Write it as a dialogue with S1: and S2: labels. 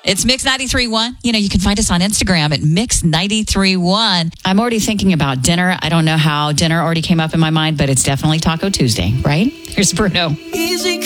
S1: It's Mix 93.1. You can find us on Instagram at Mix 93.1. I'm already thinking about dinner. I don't know how dinner already came up in my mind, but it's definitely Taco Tuesday, right? Here's Bruno.
S2: Easy